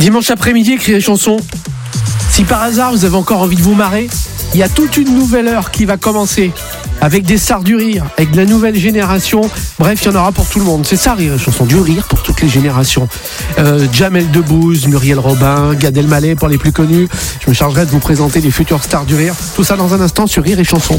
Dimanche après-midi, Rire et Chanson. Si par hasard vous avez encore envie de vous marrer, il y a toute une nouvelle heure qui va commencer avec des stars du rire, avec de la nouvelle génération. Bref, il y en aura pour tout le monde. C'est ça, Rire et Chanson, du rire pour toutes les générations. Jamel Debbouze, Muriel Robin, Gad Elmaleh pour les plus connus. Je me chargerai de vous présenter les futures stars du rire. Tout ça dans un instant sur Rire et Chanson.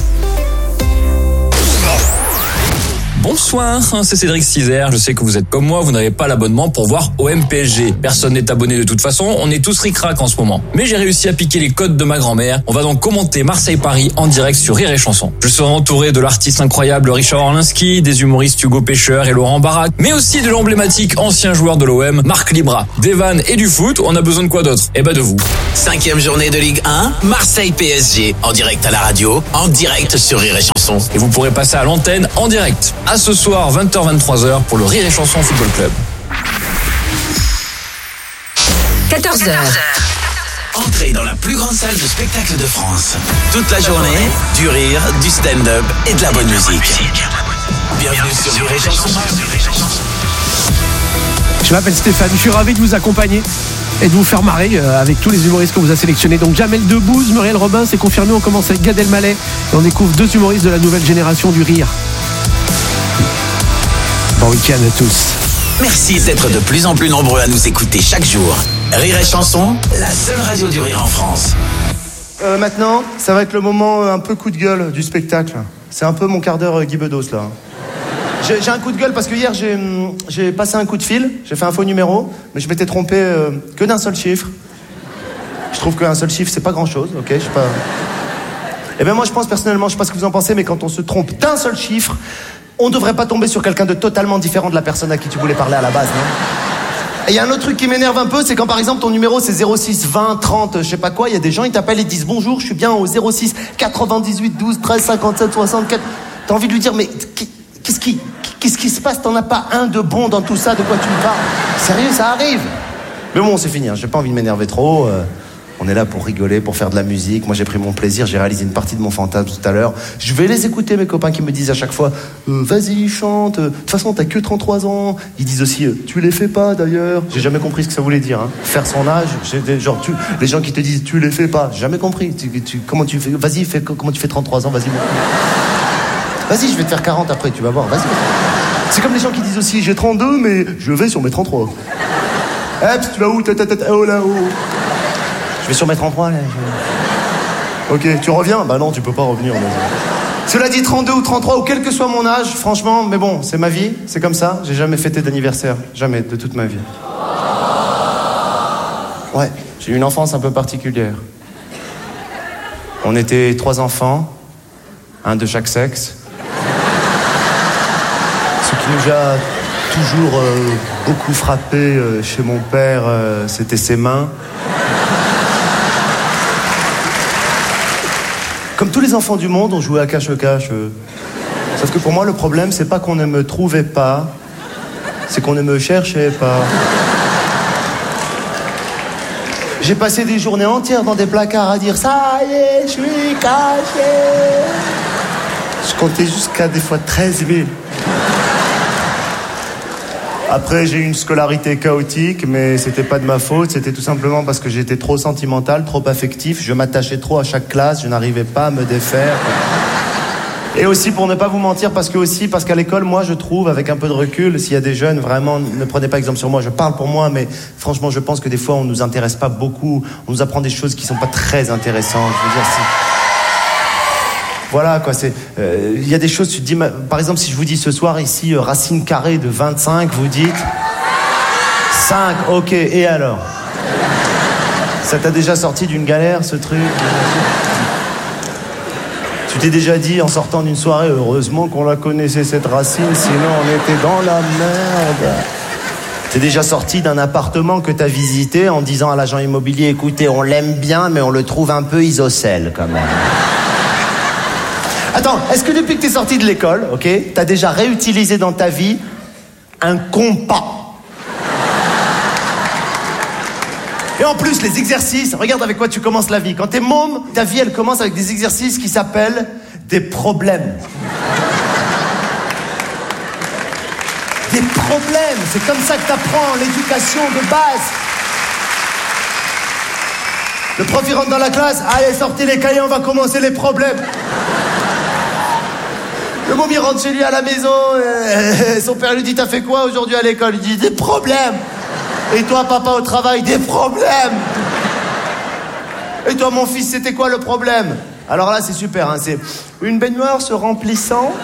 Bonsoir, c'est Cédric Cizer. Je sais que vous êtes comme moi, vous n'avez pas l'abonnement pour voir OM PSG. Personne n'est abonné de toute façon, on est tous ric-rac en ce moment. Mais j'ai réussi à piquer les codes de ma grand-mère. On va donc commenter Marseille-Paris en direct sur Rire et Chanson. Je serai entouré de l'artiste incroyable Richard Orlinski, des humoristes Hugo Pêcheur et Laurent Barrac, mais aussi de l'emblématique ancien joueur de l'OM, Marc Libra. Des vannes et du foot, on a besoin de quoi d'autre ? Eh ben de vous. 5e journée de Ligue 1, Marseille-PSG, en direct à la radio, en direct sur Rire et Chanson. Et vous pourrez passer à l'antenne en direct. À ce soir, 20h-23h pour le Rire et Chanson Football Club. 14h. Entrez dans la plus grande salle de spectacle de France. Toute la journée, du rire, du stand-up et de la bonne musique. Bienvenue sur Rire et Chanson. Je m'appelle Stéphane, je suis ravi de vous accompagner et de vous faire marrer avec tous les humoristes qu'on vous a sélectionnés. Donc Jamel Debbouze, Muriel Robin, c'est confirmé, on commence avec Gad Elmaleh et on découvre deux humoristes de la nouvelle génération du rire. Bon week-end à tous. Merci d'être de plus en plus nombreux à nous écouter chaque jour. Rire et Chanson, la seule radio du rire en France. Maintenant, ça va être le moment un peu coup de gueule du spectacle. C'est un peu mon quart d'heure Guy Bedos là. J'ai un coup de gueule parce que hier j'ai passé un coup de fil, j'ai fait un faux numéro, mais je m'étais trompé que d'un seul chiffre. Je trouve qu'un seul chiffre c'est pas grand chose, ok, je sais pas. Eh bien moi je pense personnellement, je sais pas ce que vous en pensez, mais quand on se trompe d'un seul chiffre, on devrait pas tomber sur quelqu'un de totalement différent de la personne à qui tu voulais parler à la base, non ? Et il y a un autre truc qui m'énerve un peu, c'est quand par exemple ton numéro c'est 06 20 30 je sais pas quoi, il y a des gens ils t'appellent et disent bonjour, je suis bien au 06 98 12 13 57 64. T'as envie de lui dire mais qu'est-ce qui se passe ? T'en as pas un de bon dans tout ça, de quoi tu me parles ? Sérieux, ça arrive. Mais bon, c'est fini, hein. J'ai pas envie de m'énerver trop. On est là pour rigoler, pour faire de la musique. Moi, j'ai pris mon plaisir, j'ai réalisé une partie de mon fantasme tout à l'heure. Je vais les écouter, mes copains qui me disent à chaque fois vas-y, chante. De toute façon, t'as que 33 ans. Ils disent aussi tu les fais pas d'ailleurs. J'ai jamais compris ce que ça voulait dire. Hein. Faire son âge, les gens qui te disent tu les fais pas. J'ai jamais compris. Comment tu fais ? Vas-y, comment tu fais 33 ans ? Vas-y, vas-y, je vais te faire 40 après, tu vas voir, vas-y. C'est comme les gens qui disent aussi, j'ai 32, mais je vais sur mes 33. Tu vas où ? Oh là-haut. Je vais sur mes 33, là. Ok, tu reviens ? Bah non, tu peux pas revenir. Cela dit, 32 ou 33, ou quel que soit mon âge, franchement, mais bon, c'est ma vie, c'est comme ça. J'ai jamais fêté d'anniversaire, jamais, de toute ma vie. Ouais, j'ai eu une enfance un peu particulière. On était 3 enfants, un de chaque sexe. Ce qui nous a toujours beaucoup frappé chez mon père, c'était ses mains. Comme tous les enfants du monde, on jouait à cache-cache. Sauf que pour moi, le problème, c'est pas qu'on ne me trouvait pas, c'est qu'on ne me cherchait pas. J'ai passé des journées entières dans des placards à dire « Ça y est, je suis caché !» Je comptais jusqu'à des fois 13 000. Après, j'ai eu une scolarité chaotique, mais c'était pas de ma faute. C'était tout simplement parce que j'étais trop sentimental, trop affectif. Je m'attachais trop à chaque classe. Je n'arrivais pas à me défaire. Et aussi, pour ne pas vous mentir, parce qu'à l'école, moi, je trouve, avec un peu de recul, s'il y a des jeunes, vraiment, ne prenez pas exemple sur moi. Je parle pour moi, mais franchement, je pense que des fois, on nous intéresse pas beaucoup. On nous apprend des choses qui sont pas très intéressantes. Je veux dire, voilà, quoi, il y a des choses, tu te dis, par exemple, si je vous dis ce soir, ici, racine carrée de 25, vous dites 5, ok, et alors ? Ça t'a déjà sorti d'une galère, ce truc ? Tu t'es déjà dit, en sortant d'une soirée, heureusement qu'on la connaissait, cette racine, sinon on était dans la merde. T'es déjà sorti d'un appartement que t'as visité en disant à l'agent immobilier, écoutez, on l'aime bien, mais on le trouve un peu isocèle, quand même. Attends, est-ce que depuis que t'es sorti de l'école, ok, t'as déjà réutilisé dans ta vie un compas ? Et en plus, les exercices, regarde avec quoi tu commences la vie. Quand t'es môme, ta vie, elle commence avec des exercices qui s'appellent des problèmes. Des problèmes, c'est comme ça que t'apprends l'éducation de base. Le prof, il rentre dans la classe. Allez, sortez les cahiers, on va commencer les problèmes. Le môme, il rentre chez lui à la maison. Son père lui dit, t'as fait quoi aujourd'hui à l'école? Il dit, des problèmes. Et toi, papa, au travail, des problèmes. Et toi, mon fils, c'était quoi le problème? Alors là, c'est super, hein, c'est une baignoire se remplissant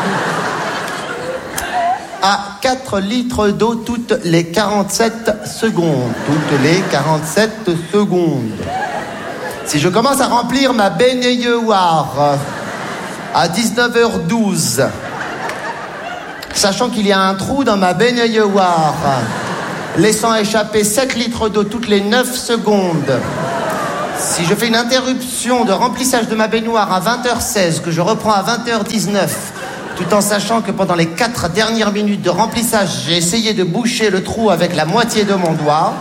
à 4 litres d'eau toutes les 47 secondes. Toutes les 47 secondes. Si je commence à remplir ma baignoire à 19h12, sachant qu'il y a un trou dans ma baignoire, laissant échapper 7 litres d'eau toutes les 9 secondes, si je fais une interruption de remplissage de ma baignoire à 20h16, que je reprends à 20h19, tout en sachant que pendant les 4 dernières minutes de remplissage, j'ai essayé de boucher le trou avec la moitié de mon doigt,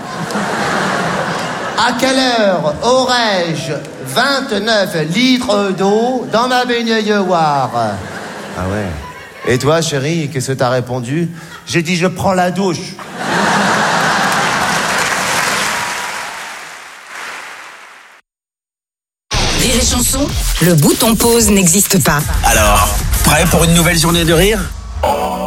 à quelle heure aurais-je 29 litres d'eau dans ma baignoire? Ah ouais. Et toi, chérie, qu'est-ce que t'as répondu? J'ai dit, je prends la douche. Rire et Chanson, le bouton pause n'existe pas. Alors, prêt pour une nouvelle journée de rire?